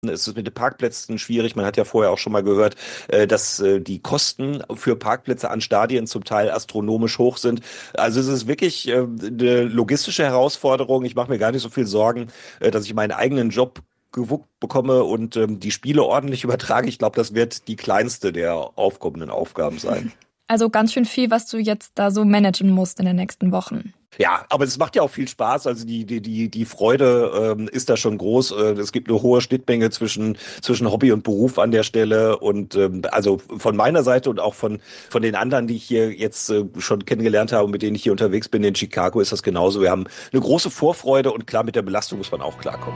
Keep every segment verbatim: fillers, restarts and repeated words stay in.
Es ist mit den Parkplätzen schwierig. Man hat ja vorher auch schon mal gehört, äh, dass äh, die Kosten für Parkplätze an Stadien zum Teil astronomisch hoch sind. Also es ist wirklich äh, eine logistische Herausforderung. Ich mache mir gar nicht so viel Sorgen, äh, dass ich meinen eigenen Job gewuppt bekomme und ähm, die Spiele ordentlich übertrage. Ich glaube, das wird die kleinste der aufkommenden Aufgaben sein. Also ganz schön viel, was du jetzt da so managen musst in den nächsten Wochen. Ja, aber es macht ja auch viel Spaß. Also die die die die Freude ähm, ist da schon groß. Äh, es gibt eine hohe Schnittmenge zwischen zwischen Hobby und Beruf an der Stelle und ähm, also von meiner Seite und auch von von den anderen, die ich hier jetzt äh, schon kennengelernt habe und mit denen ich hier unterwegs bin in Chicago, ist das genauso. Wir haben eine große Vorfreude und klar, mit der Belastung muss man auch klarkommen.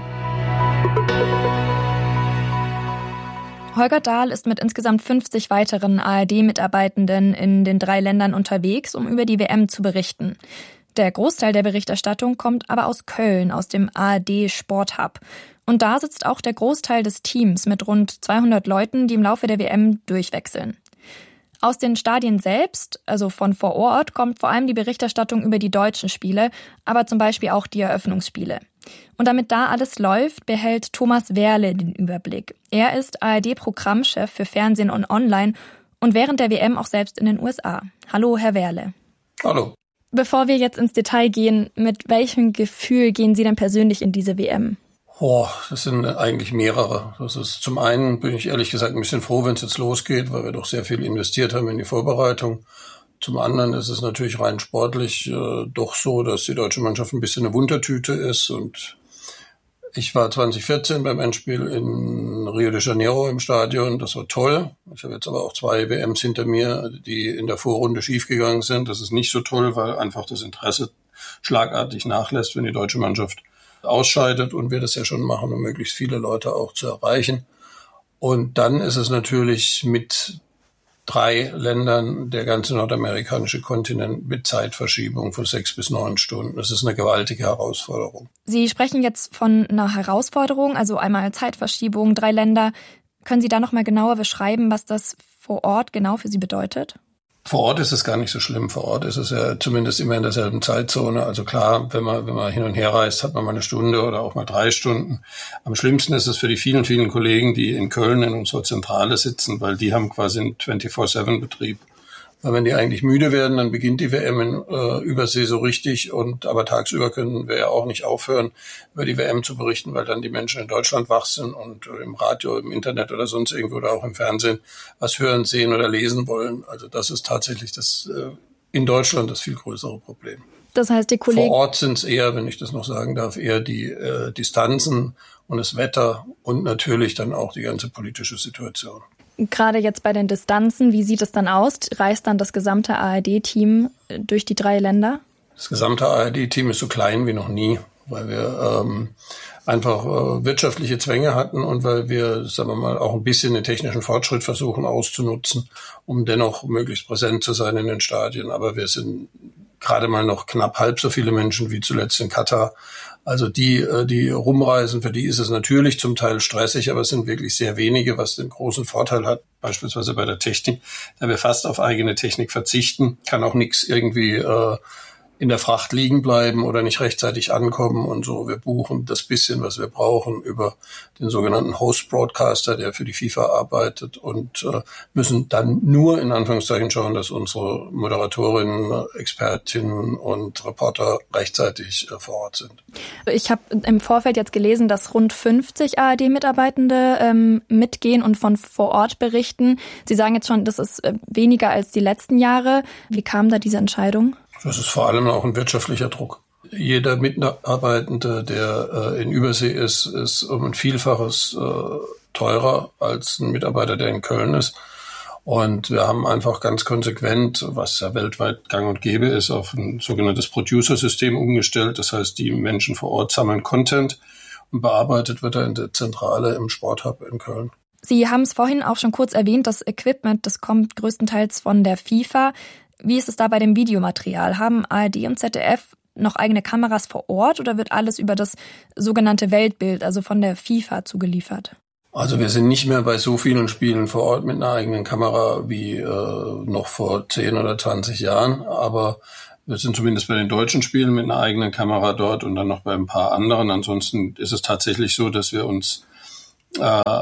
Holger Dahl ist mit insgesamt fünfzig weiteren A R D-Mitarbeitenden in den drei Ländern unterwegs, um über die W M zu berichten. Der Großteil der Berichterstattung kommt aber aus Köln, aus dem A R D-Sporthub. Und da sitzt auch der Großteil des Teams mit rund zweihundert Leuten, die im Laufe der W M durchwechseln. Aus den Stadien selbst, also von vor Ort, kommt vor allem die Berichterstattung über die deutschen Spiele, aber zum Beispiel auch die Eröffnungsspiele. Und damit da alles läuft, behält Thomas Werle den Überblick. Er ist A R D-Programmchef für Fernsehen und Online und während der W M auch selbst in den U S A. Hallo, Herr Werle. Hallo. Bevor wir jetzt ins Detail gehen, mit welchem Gefühl gehen Sie denn persönlich in diese W M? Oh, das sind eigentlich mehrere. Das ist zum einen, bin ich ehrlich gesagt ein bisschen froh, wenn es jetzt losgeht, weil wir doch sehr viel investiert haben in die Vorbereitung. Zum anderen ist es natürlich rein sportlich äh, doch so, dass die deutsche Mannschaft ein bisschen eine Wundertüte ist. Und ich war zwanzig vierzehn beim Endspiel in Rio de Janeiro im Stadion. Das war toll. Ich habe jetzt aber auch zwei W Ms hinter mir, die in der Vorrunde schiefgegangen sind. Das ist nicht so toll, weil einfach das Interesse schlagartig nachlässt, wenn die deutsche Mannschaft ausscheidet und wir das ja schon machen, um möglichst viele Leute auch zu erreichen. Und dann ist es natürlich mit drei Ländern der ganze nordamerikanische Kontinent mit Zeitverschiebung von sechs bis neun Stunden. Das ist eine gewaltige Herausforderung. Sie sprechen jetzt von einer Herausforderung, also einmal Zeitverschiebung, drei Länder. Können Sie da noch mal genauer beschreiben, was das vor Ort genau für Sie bedeutet? Vor Ort ist es gar nicht so schlimm. Vor Ort ist es ja zumindest immer in derselben Zeitzone. Also klar, wenn man, wenn man hin und her reist, hat man mal eine Stunde oder auch mal drei Stunden. Am schlimmsten ist es für die vielen, vielen Kollegen, die in Köln in unserer Zentrale sitzen, weil die haben quasi einen vierundzwanzig sieben Betrieb. Weil wenn die eigentlich müde werden, dann beginnt die W M in äh, Übersee so richtig. Und aber tagsüber können wir ja auch nicht aufhören, über die W M zu berichten, weil dann die Menschen in Deutschland wach sind und äh, im Radio, im Internet oder sonst irgendwo oder auch im Fernsehen was hören, sehen oder lesen wollen. Also das ist tatsächlich das äh, in Deutschland das viel größere Problem. Das heißt, die Kollegen vor Ort sind es eher, wenn ich das noch sagen darf, eher die äh, Distanzen und das Wetter und natürlich dann auch die ganze politische Situation. Gerade jetzt bei den Distanzen, wie sieht es dann aus? Reist dann das gesamte A R D-Team durch die drei Länder? Das gesamte A R D-Team ist so klein wie noch nie, weil wir ähm, einfach äh, wirtschaftliche Zwänge hatten und weil wir, sagen wir mal, auch ein bisschen den technischen Fortschritt versuchen auszunutzen, um dennoch möglichst präsent zu sein in den Stadien. Aber wir sind gerade mal noch knapp halb so viele Menschen wie zuletzt in Katar. Also die, die rumreisen, für die ist es natürlich zum Teil stressig, aber es sind wirklich sehr wenige, was den großen Vorteil hat, beispielsweise bei der Technik, da wir fast auf eigene Technik verzichten, kann auch nichts irgendwie äh, in der Fracht liegen bleiben oder nicht rechtzeitig ankommen und so. Wir buchen das bisschen, was wir brauchen, über den sogenannten Host-Broadcaster, der für die FIFA arbeitet und äh, müssen dann nur in Anführungszeichen schauen, dass unsere Moderatorinnen, Expertinnen und Reporter rechtzeitig äh, vor Ort sind. Ich habe im Vorfeld jetzt gelesen, dass rund fünfzig A R D-Mitarbeitende ähm, mitgehen und von vor Ort berichten. Sie sagen jetzt schon, das ist äh, weniger als die letzten Jahre. Wie kam da diese Entscheidung? Das ist vor allem auch ein wirtschaftlicher Druck. Jeder Mitarbeitende, der äh, in Übersee ist, ist um ein Vielfaches äh, teurer als ein Mitarbeiter, der in Köln ist. Und wir haben einfach ganz konsequent, was ja weltweit gang und gäbe ist, auf ein sogenanntes Producer-System umgestellt. Das heißt, die Menschen vor Ort sammeln Content und bearbeitet wird er in der Zentrale im Sporthub in Köln. Sie haben es vorhin auch schon kurz erwähnt, das Equipment, das kommt größtenteils von der FIFA. Wie ist es da bei dem Videomaterial? Haben A R D und Z D F noch eigene Kameras vor Ort oder wird alles über das sogenannte Weltbild, also von der FIFA, zugeliefert? Also wir sind nicht mehr bei so vielen Spielen vor Ort mit einer eigenen Kamera wie äh, noch vor zehn oder zwanzig Jahren, aber wir sind zumindest bei den deutschen Spielen mit einer eigenen Kamera dort und dann noch bei ein paar anderen. Ansonsten ist es tatsächlich so, dass wir uns äh,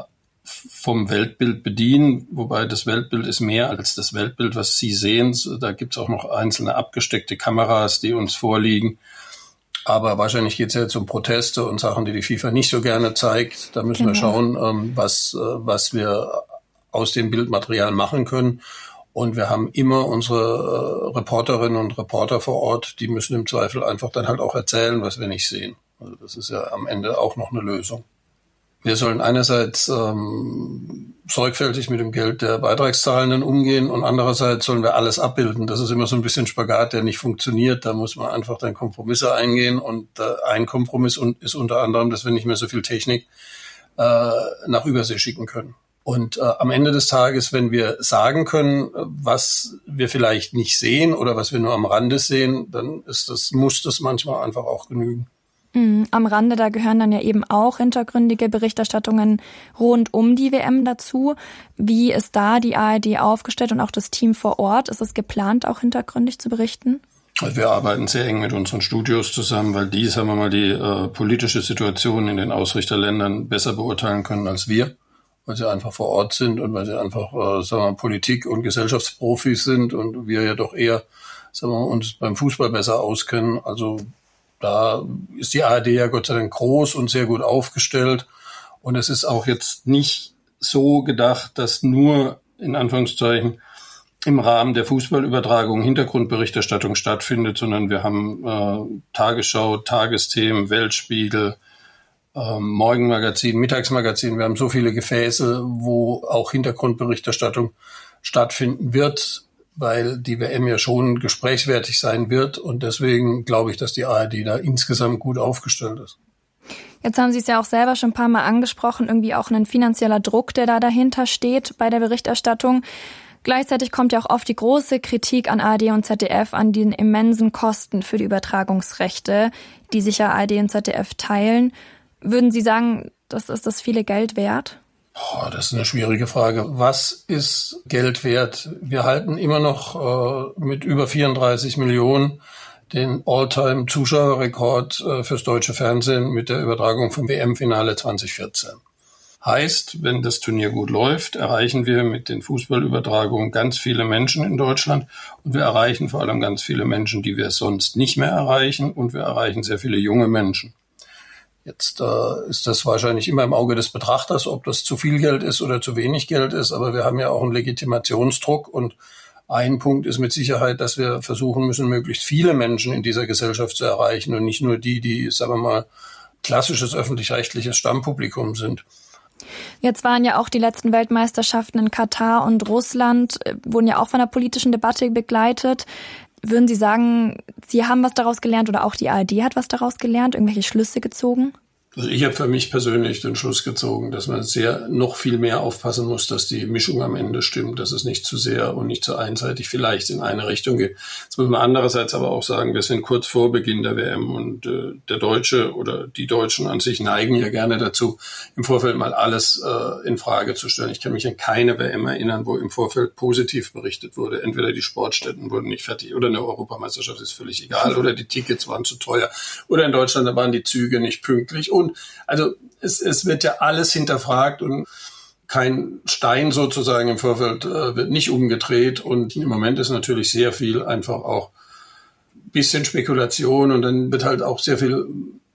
vom Weltbild bedienen, wobei das Weltbild ist mehr als das Weltbild, was Sie sehen. Da gibt es auch noch einzelne abgesteckte Kameras, die uns vorliegen. Aber wahrscheinlich geht es ja jetzt um Proteste und Sachen, die die FIFA nicht so gerne zeigt. Da müssen genau. wir schauen, ähm, was, äh, was wir aus dem Bildmaterial machen können. Und wir haben immer unsere äh, Reporterinnen und Reporter vor Ort, die müssen im Zweifel einfach dann halt auch erzählen, was wir nicht sehen. Also das ist ja am Ende auch noch eine Lösung. Wir sollen einerseits ähm, sorgfältig mit dem Geld der Beitragszahlenden umgehen und andererseits sollen wir alles abbilden. Das ist immer so ein bisschen Spagat, der nicht funktioniert. Da muss man einfach dann Kompromisse eingehen und äh, ein Kompromiss ist unter anderem, dass wir nicht mehr so viel Technik äh, nach Übersee schicken können. Und äh, am Ende des Tages, wenn wir sagen können, was wir vielleicht nicht sehen oder was wir nur am Rande sehen, dann ist das, muss das manchmal einfach auch genügen. Am Rande, da gehören dann ja eben auch hintergründige Berichterstattungen rund um die W M dazu. Wie ist da die A R D aufgestellt und auch das Team vor Ort? Ist es geplant, auch hintergründig zu berichten? Wir arbeiten sehr eng mit unseren Studios zusammen, weil die, sagen wir mal, die äh, politische Situation in den Ausrichterländern besser beurteilen können als wir, weil sie einfach vor Ort sind und weil sie einfach, äh, sagen wir mal, Politik- und Gesellschaftsprofis sind und wir ja doch eher, sagen wir mal, uns beim Fußball besser auskennen. Also da ist die A R D ja Gott sei Dank groß und sehr gut aufgestellt. Und es ist auch jetzt nicht so gedacht, dass nur, in Anführungszeichen, im Rahmen der Fußballübertragung Hintergrundberichterstattung stattfindet, sondern wir haben äh, Tagesschau, Tagesthemen, Weltspiegel, äh, Morgenmagazin, Mittagsmagazin. Wir haben so viele Gefäße, wo auch Hintergrundberichterstattung stattfinden wird, weil die W M ja schon gesprächswertig sein wird. Und deswegen glaube ich, dass die A R D da insgesamt gut aufgestellt ist. Jetzt haben Sie es ja auch selber schon ein paar Mal angesprochen, irgendwie auch ein finanzieller Druck, der da dahinter steht bei der Berichterstattung. Gleichzeitig kommt ja auch oft die große Kritik an A R D und Z D F an den immensen Kosten für die Übertragungsrechte, die sich ja A R D und Z D F teilen. Würden Sie sagen, das ist das viele Geld wert? Oh, das ist eine schwierige Frage. Was ist Geld wert? Wir halten immer noch äh, mit über vierunddreißig Millionen den All-Time-Zuschauerrekord äh, fürs deutsche Fernsehen mit der Übertragung vom W M-Finale zwanzig vierzehn. Heißt, wenn das Turnier gut läuft, erreichen wir mit den Fußballübertragungen ganz viele Menschen in Deutschland und wir erreichen vor allem ganz viele Menschen, die wir sonst nicht mehr erreichen und wir erreichen sehr viele junge Menschen. Jetzt äh, ist das wahrscheinlich immer im Auge des Betrachters, ob das zu viel Geld ist oder zu wenig Geld ist, aber wir haben ja auch einen Legitimationsdruck und ein Punkt ist mit Sicherheit, dass wir versuchen müssen, möglichst viele Menschen in dieser Gesellschaft zu erreichen und nicht nur die, die, sagen wir mal, klassisches öffentlich-rechtliches Stammpublikum sind. Jetzt waren ja auch die letzten Weltmeisterschaften in Katar und Russland, wurden ja auch von der politischen Debatte begleitet. Würden Sie sagen, Sie haben was daraus gelernt oder auch die A R D hat was daraus gelernt, irgendwelche Schlüsse gezogen? Also ich habe für mich persönlich den Schluss gezogen, dass man sehr noch viel mehr aufpassen muss, dass die Mischung am Ende stimmt, dass es nicht zu sehr und nicht zu einseitig vielleicht in eine Richtung geht. Jetzt muss man andererseits aber auch sagen, wir sind kurz vor Beginn der W M und äh, der Deutsche oder die Deutschen an sich neigen ja gerne dazu, im Vorfeld mal alles äh, in Frage zu stellen. Ich kann mich an keine W M erinnern, wo im Vorfeld positiv berichtet wurde. Entweder die Sportstätten wurden nicht fertig oder eine Europameisterschaft ist völlig egal oder die Tickets waren zu teuer oder in Deutschland da waren die Züge nicht pünktlich. Und also es, es wird ja alles hinterfragt und kein Stein sozusagen im Vorfeld äh, wird nicht umgedreht. Und im Moment ist natürlich sehr viel einfach auch ein bisschen Spekulation und dann wird halt auch sehr viel,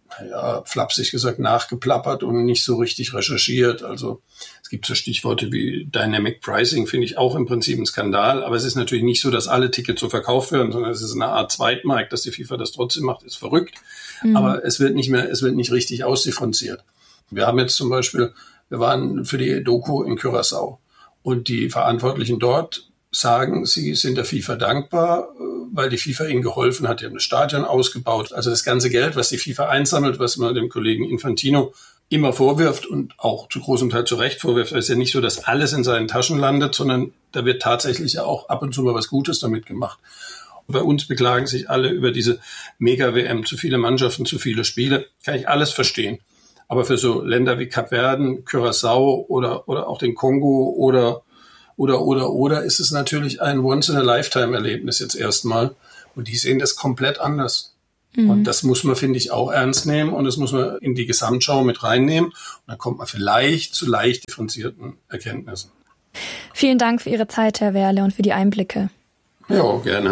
ja, flapsig gesagt, nachgeplappert und nicht so richtig recherchiert. Also es gibt so Stichworte wie Dynamic Pricing, finde ich auch im Prinzip ein Skandal. Aber es ist natürlich nicht so, dass alle Tickets so verkauft werden, sondern es ist eine Art Zweitmarkt, dass die FIFA das trotzdem macht, ist verrückt. Mhm. Aber es wird nicht mehr, es wird nicht richtig ausdifferenziert. Wir haben jetzt zum Beispiel, wir waren für die Doku in Curaçao und die Verantwortlichen dort sagen, sie sind der FIFA dankbar, weil die FIFA ihnen geholfen hat. Die haben das Stadion ausgebaut. Also das ganze Geld, was die FIFA einsammelt, was man dem Kollegen Infantino immer vorwirft und auch zu großem Teil zu Recht vorwirft, ist ja nicht so, dass alles in seinen Taschen landet, sondern da wird tatsächlich ja auch ab und zu mal was Gutes damit gemacht. Und bei uns beklagen sich alle über diese Mega-W M, zu viele Mannschaften, zu viele Spiele. Kann ich alles verstehen. Aber für so Länder wie Kapverden, Curaçao oder, oder auch den Kongo oder, oder, oder, oder ist es natürlich ein Once-in-a-Lifetime-Erlebnis jetzt erstmal. Und die sehen das komplett anders. Mhm. Und das muss man, finde ich, auch ernst nehmen und das muss man in die Gesamtschau mit reinnehmen. Und dann kommt man vielleicht zu leicht differenzierten Erkenntnissen. Vielen Dank für Ihre Zeit, Herr Werle, und für die Einblicke. Ja, gerne.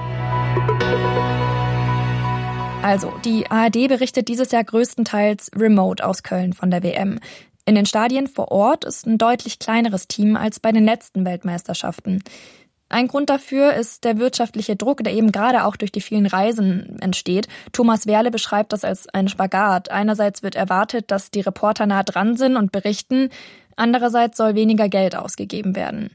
Also, die A R D berichtet dieses Jahr größtenteils remote aus Köln von der W M. In den Stadien vor Ort ist ein deutlich kleineres Team als bei den letzten Weltmeisterschaften. Ein Grund dafür ist der wirtschaftliche Druck, der eben gerade auch durch die vielen Reisen entsteht. Thomas Werle beschreibt das als einen Spagat. Einerseits wird erwartet, dass die Reporter nah dran sind und berichten, andererseits soll weniger Geld ausgegeben werden.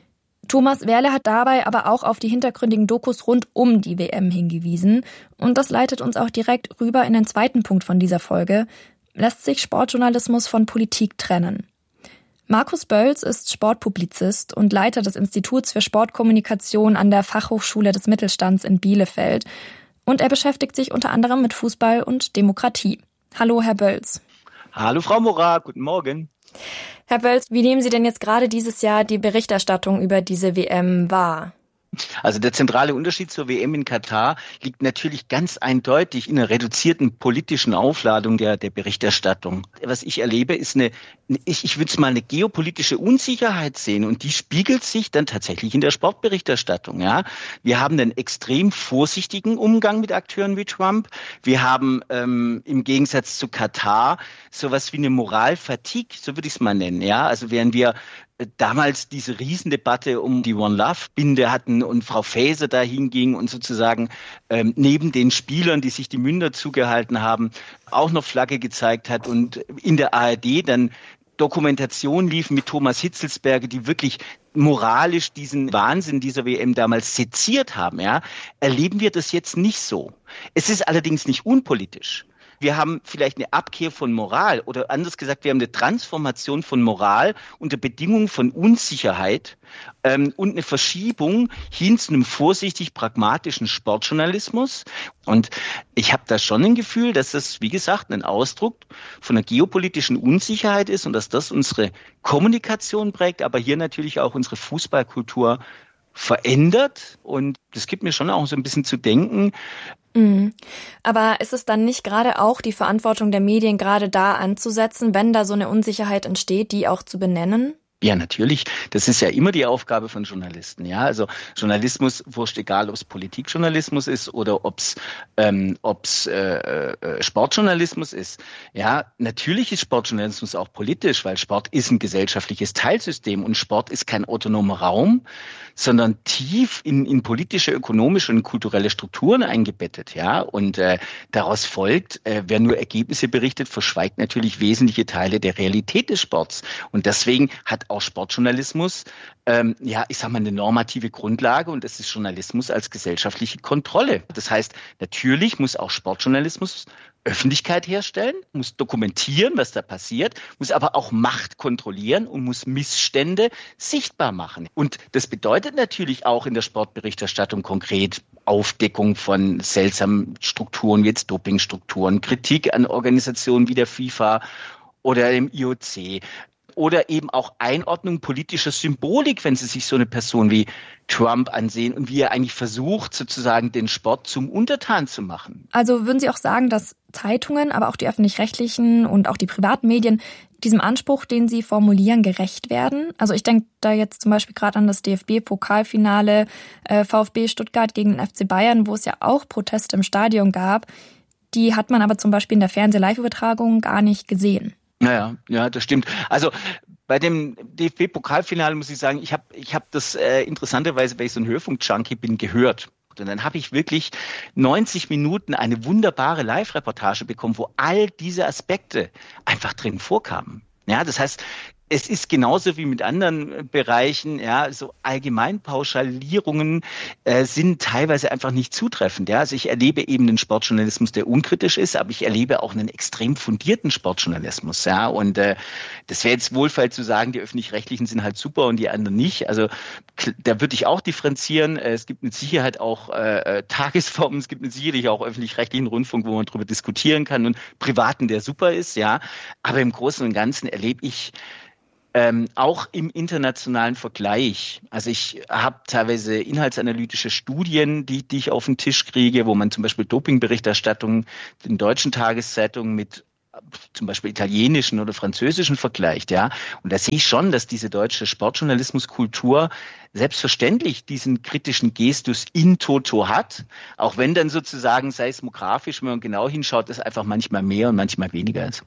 Thomas Werle hat dabei aber auch auf die hintergründigen Dokus rund um die W M hingewiesen. Und das leitet uns auch direkt rüber in den zweiten Punkt von dieser Folge. Lässt sich Sportjournalismus von Politik trennen? Markus Bölz ist Sportpublizist und Leiter des Instituts für Sportkommunikation an der Fachhochschule des Mittelstands in Bielefeld. Und er beschäftigt sich unter anderem mit Fußball und Demokratie. Hallo, Herr Bölz. Hallo, Frau Morar. Guten Morgen. Herr Bölz, wie nehmen Sie denn jetzt gerade dieses Jahr die Berichterstattung über diese W M wahr? Also der zentrale Unterschied zur W M in Katar liegt natürlich ganz eindeutig in einer reduzierten politischen Aufladung der, der Berichterstattung. Was ich erlebe, ist eine, ich, ich würde es mal eine geopolitische Unsicherheit sehen und die spiegelt sich dann tatsächlich in der Sportberichterstattung. Ja, wir haben einen extrem vorsichtigen Umgang mit Akteuren wie Trump. Wir haben ähm, im Gegensatz zu Katar sowas wie eine Moralfatigue, so würde ich es mal nennen. Ja, also während wir damals diese Riesendebatte um die One Love Binde hatten und Frau Faeser da hinging und sozusagen ähm, neben den Spielern, die sich die Münder zugehalten haben, auch noch Flagge gezeigt hat und in der A R D dann Dokumentation lief mit Thomas Hitzelsberger, die wirklich moralisch diesen Wahnsinn dieser W M damals seziert haben, ja, erleben wir das jetzt nicht so. Es ist allerdings nicht unpolitisch. Wir haben vielleicht eine Abkehr von Moral oder anders gesagt, wir haben eine Transformation von Moral unter Bedingungen von Unsicherheit ähm, und eine Verschiebung hin zu einem vorsichtig pragmatischen Sportjournalismus. Und ich habe da schon ein Gefühl, dass das, wie gesagt, ein Ausdruck von einer geopolitischen Unsicherheit ist und dass das unsere Kommunikation prägt, aber hier natürlich auch unsere Fußballkultur verändert. Und das gibt mir schon auch so ein bisschen zu denken. Mhm. Aber ist es dann nicht gerade auch die Verantwortung der Medien, gerade da anzusetzen, wenn da so eine Unsicherheit entsteht, die auch zu benennen? Ja, natürlich. Das ist ja immer die Aufgabe von Journalisten. Ja, also Journalismus, wurscht egal, ob es Politikjournalismus ist oder ob es ähm, ob's, äh, äh, Sportjournalismus ist. Ja, natürlich ist Sportjournalismus auch politisch, weil Sport ist ein gesellschaftliches Teilsystem und Sport ist kein autonomer Raum, sondern tief in, in politische, ökonomische und kulturelle Strukturen eingebettet. Ja, und äh, daraus folgt, äh, wer nur Ergebnisse berichtet, verschweigt natürlich wesentliche Teile der Realität des Sports. Und deswegen hat auch Sportjournalismus, ähm, ja, ich sag mal, eine normative Grundlage und das ist Journalismus als gesellschaftliche Kontrolle. Das heißt, natürlich muss auch Sportjournalismus Öffentlichkeit herstellen, muss dokumentieren, was da passiert, muss aber auch Macht kontrollieren und muss Missstände sichtbar machen. Und das bedeutet natürlich auch in der Sportberichterstattung konkret Aufdeckung von seltsamen Strukturen, wie jetzt Dopingstrukturen, Kritik an Organisationen wie der FIFA oder dem I O C. Oder eben auch Einordnung politischer Symbolik, wenn Sie sich so eine Person wie Trump ansehen und wie er eigentlich versucht, sozusagen den Sport zum Untertan zu machen. Also würden Sie auch sagen, dass Zeitungen, aber auch die öffentlich-rechtlichen und auch die privaten Medien diesem Anspruch, den sie formulieren, gerecht werden? Also ich denke da jetzt zum Beispiel gerade an das D F B-Pokalfinale äh, VfB Stuttgart gegen den F C Bayern, wo es ja auch Proteste im Stadion gab. Die hat man aber zum Beispiel in der Fernseh-Live-Übertragung gar nicht gesehen. Naja, ja, das stimmt. Also bei dem D F B-Pokalfinale muss ich sagen, ich habe ich hab das äh, interessanterweise, weil ich so ein Hörfunk-Junkie bin, gehört. Und dann habe ich wirklich neunzig Minuten eine wunderbare Live-Reportage bekommen, wo all diese Aspekte einfach drin vorkamen. Ja, das heißt, es ist genauso wie mit anderen Bereichen, ja, so Allgemeinpauschalierungen äh, sind teilweise einfach nicht zutreffend. Ja, also ich erlebe eben einen Sportjournalismus, der unkritisch ist, aber ich erlebe auch einen extrem fundierten Sportjournalismus. Ja, und äh, das wäre jetzt wohlfeil zu sagen, die öffentlich-rechtlichen sind halt super und die anderen nicht. Also da würde ich auch differenzieren. Es gibt mit Sicherheit auch äh, Tagesformen, es gibt mit Sicherheit auch öffentlich-rechtlichen Rundfunk, wo man darüber diskutieren kann und privaten, der super ist. Ja, aber im Großen und Ganzen erlebe ich Ähm, auch im internationalen Vergleich. Also ich habe teilweise inhaltsanalytische Studien, die, die ich auf den Tisch kriege, wo man zum Beispiel Dopingberichterstattung in deutschen Tageszeitungen mit zum Beispiel italienischen oder französischen vergleicht, ja. Und da sehe ich schon, dass diese deutsche Sportjournalismuskultur selbstverständlich diesen kritischen Gestus in toto hat, auch wenn dann sozusagen seismografisch, wenn man genau hinschaut, das einfach manchmal mehr und manchmal weniger ist.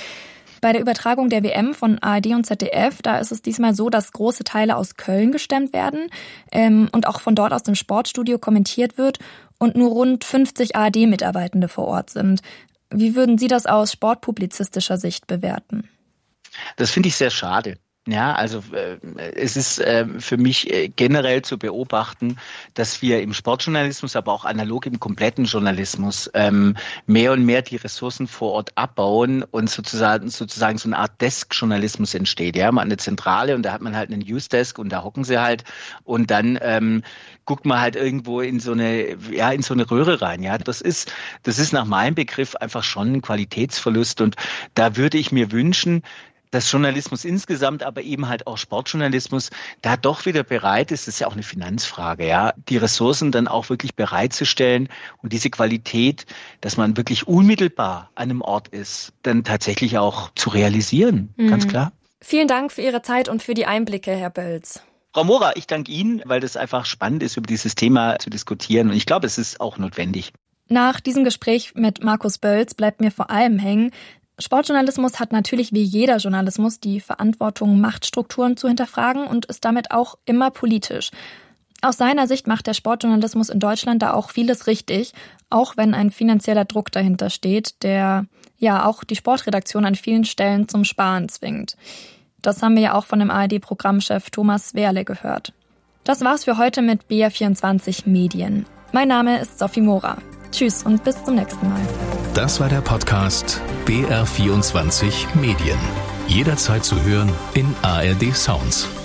Bei der Übertragung der W M von A R D und Z D F, da ist es diesmal so, dass große Teile aus Köln gestemmt werden ähm, und auch von dort aus dem Sportstudio kommentiert wird und nur rund fünfzig A R D-Mitarbeitende vor Ort sind. Wie würden Sie das aus sportpublizistischer Sicht bewerten? Das finde ich sehr schade. Ja, also äh, es ist äh, für mich äh, generell zu beobachten, dass wir im Sportjournalismus, aber auch analog im kompletten Journalismus ähm, mehr und mehr die Ressourcen vor Ort abbauen und sozusagen sozusagen so eine Art Desk-Journalismus entsteht. Ja, man hat eine Zentrale und da hat man halt einen Newsdesk und da hocken sie halt und dann ähm, guckt man halt irgendwo in so eine ja in so eine Röhre rein. Ja, das ist das ist nach meinem Begriff einfach schon ein Qualitätsverlust und da würde ich mir wünschen, dass Journalismus insgesamt, aber eben halt auch Sportjournalismus, da doch wieder bereit ist, das ist ja auch eine Finanzfrage, ja, die Ressourcen dann auch wirklich bereitzustellen und diese Qualität, dass man wirklich unmittelbar an einem Ort ist, dann tatsächlich auch zu realisieren, mhm. Ganz klar. Vielen Dank für Ihre Zeit und für die Einblicke, Herr Bölz. Frau Mora, ich danke Ihnen, weil das einfach spannend ist, über dieses Thema zu diskutieren und ich glaube, es ist auch notwendig. Nach diesem Gespräch mit Markus Bölz bleibt mir vor allem hängen, Sportjournalismus hat natürlich wie jeder Journalismus die Verantwortung, Machtstrukturen zu hinterfragen und ist damit auch immer politisch. Aus seiner Sicht macht der Sportjournalismus in Deutschland da auch vieles richtig, auch wenn ein finanzieller Druck dahinter steht, der ja auch die Sportredaktion an vielen Stellen zum Sparen zwingt. Das haben wir ja auch von dem A R D-Programmchef Thomas Wehrle gehört. Das war's für heute mit B R vierundzwanzig Medien. Mein Name ist Sophie Mora. Tschüss und bis zum nächsten Mal. Das war der Podcast B R vierundzwanzig Medien. Jederzeit zu hören in A R D Sounds.